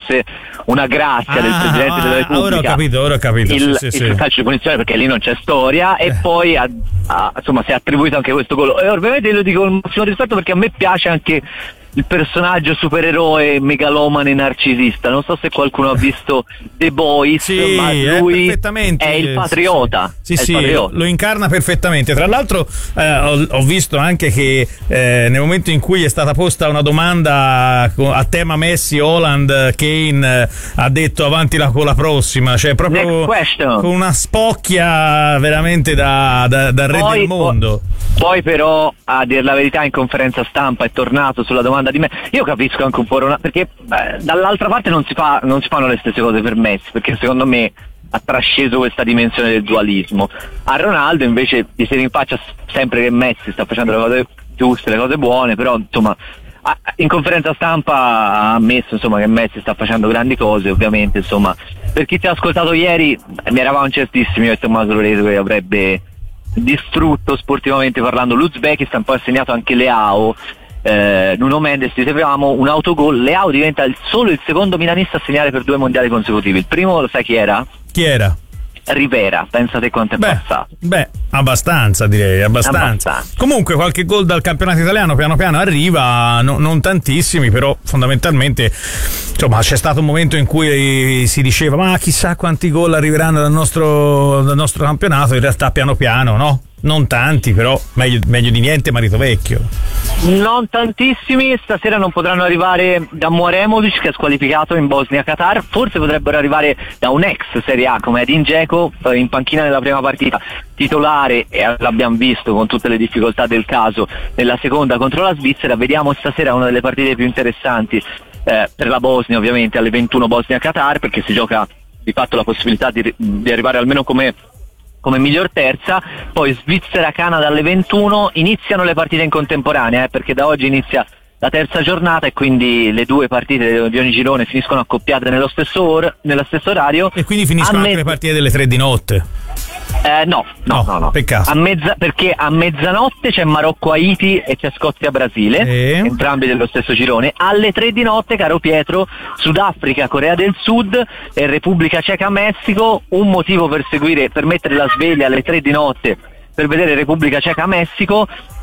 fosse una grazia del Presidente della Repubblica. Ora ho capito. Il calcio di punizione, perché lì non c'è storia, e poi insomma si è attribuito anche questo gol. E ovviamente lo dico con massimo rispetto, perché a me piace anche il personaggio supereroe megalomane narcisista. Non so se qualcuno ha visto The Boys, ma lui è il patriota. Patriota. Lo incarna perfettamente. Tra l'altro ho visto anche che nel momento in cui è stata posta una domanda a tema Messi, Haaland, Kane ha detto avanti con la prossima, cioè proprio con una spocchia veramente da re del mondo. Poi però, a dire la verità, in conferenza stampa è tornato sulla domanda di me. Io capisco anche un po' perché dall'altra parte non si fanno le stesse cose per Messi, perché secondo me ha trasceso questa dimensione del dualismo. A Ronaldo invece gli si rinfaccia sempre che Messi sta facendo le cose giuste, le cose buone, però insomma in conferenza stampa ha ammesso insomma che Messi sta facendo grandi cose. Ovviamente insomma, per chi ti ha ascoltato ieri, ne eravamo certissimi io e Tommaso Loreto che avrebbe distrutto sportivamente parlando l'Uzbekistan. Poi ha segnato anche Leao, Nuno Mendes, ti sapevamo un autogol. Leao diventa solo il secondo milanista a segnare per 2 mondiali consecutivi. Il primo lo sai chi era? Rivera, pensate quanto è passato. Abbastanza, direi, abbastanza. Comunque qualche gol dal campionato italiano piano piano arriva, non tantissimi, però fondamentalmente insomma c'è stato un momento in cui si diceva ma chissà quanti gol arriveranno dal nostro campionato. In realtà piano piano, no? Non tanti, però meglio di niente, marito vecchio. Non tantissimi. Stasera non potranno arrivare da Muaremovic, che è squalificato in Bosnia-Qatar. Forse potrebbero arrivare da un ex Serie A come Edin Dzeko, in panchina nella prima partita, titolare, e l'abbiamo visto con tutte le difficoltà del caso nella seconda contro la Svizzera. Vediamo stasera una delle partite più interessanti per la Bosnia, ovviamente alle 21 Bosnia-Qatar, perché si gioca di fatto la possibilità di arrivare almeno come miglior terza. Poi Svizzera-Canada alle 21. Iniziano le partite in contemporanea, perché da oggi inizia la terza giornata e quindi le 2 partite di ogni girone finiscono accoppiate nello stesso orario. E quindi finiscono anche le partite delle 3 di notte? No. Peccato. Perché a mezzanotte c'è Marocco-Haiti e c'è Scozia-Brasile, entrambi dello stesso girone. Alle 3 di notte, caro Pietro, Sudafrica-Corea del Sud e Repubblica Ceca-Messico. Un motivo per mettere la sveglia alle 3 di notte per vedere Repubblica Ceca-Messico,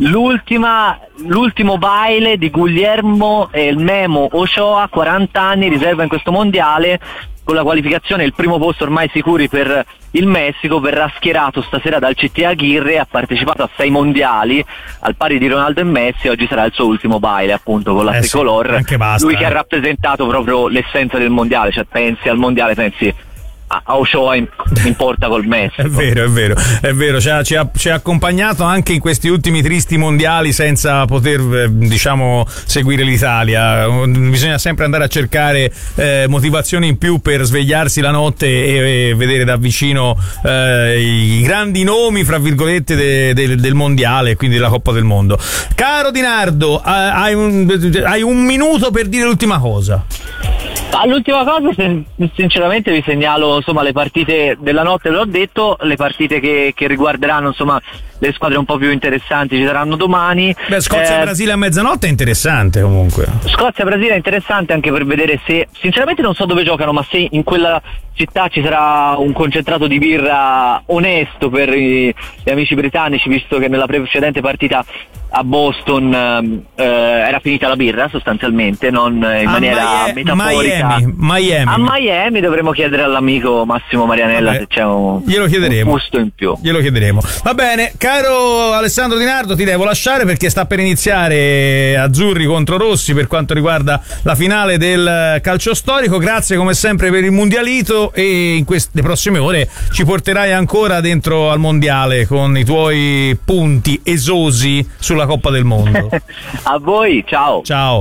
l'ultimo baile di Guglielmo e il Memo Ochoa, 40 anni, riserva in questo mondiale. Con la qualificazione il primo posto ormai sicuri per il Messico, verrà schierato stasera dal CT Aguirre, ha partecipato a 6 mondiali al pari di Ronaldo e Messi, oggi sarà il suo ultimo baile appunto con la tricolor, lui che ha rappresentato proprio l'essenza del mondiale, cioè pensi al mondiale, pensi a Ochoa in porta col Messi. È vero, ci ha accompagnato anche in questi ultimi tristi mondiali senza poter seguire l'Italia. Bisogna sempre andare a cercare motivazioni in più per svegliarsi la notte e vedere da vicino i grandi nomi fra virgolette del mondiale, quindi della Coppa del Mondo. Caro Di Nardo, hai un minuto per dire l'ultima cosa. L'ultima cosa, sinceramente vi segnalo insomma le partite della notte, l'ho detto, le partite che riguarderanno insomma le squadre un po' più interessanti ci saranno domani. Scozia-Brasile a mezzanotte è interessante comunque. Scozia-Brasile è interessante anche per vedere se, sinceramente non so dove giocano, ma se in quella città ci sarà un concentrato di birra onesto per gli amici britannici, visto che nella precedente partita a Boston era finita la birra sostanzialmente, non in maniera metaforica. Miami. A Miami dovremo chiedere all'amico Massimo Marianella se c'è un gusto in più. Glielo chiederemo. Va bene, caro Alessandro Di Nardo, ti devo lasciare perché sta per iniziare azzurri contro rossi per quanto riguarda la finale del calcio storico. Grazie come sempre per il mondialito e in queste prossime ore ci porterai ancora dentro al mondiale con i tuoi punti esosi sulla Coppa del Mondo. A voi, ciao.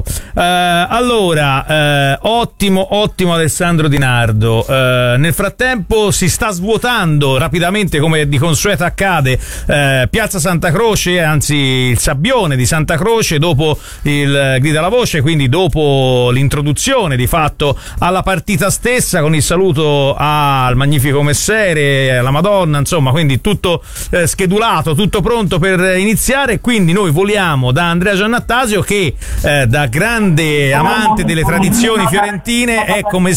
Allora, ottimo Alessandro Di Nardo. Nel frattempo si sta svuotando rapidamente, come di consueto accade, Piazza Santa Croce, anzi il sabbione di Santa Croce, dopo il grida alla voce, quindi dopo l'introduzione di fatto alla partita stessa, con il saluto al magnifico messere, alla Madonna, insomma, quindi tutto schedulato, tutto pronto per iniziare. Quindi noi voliamo da Andrea Giannattasio che da grande amante delle tradizioni fiorentine è come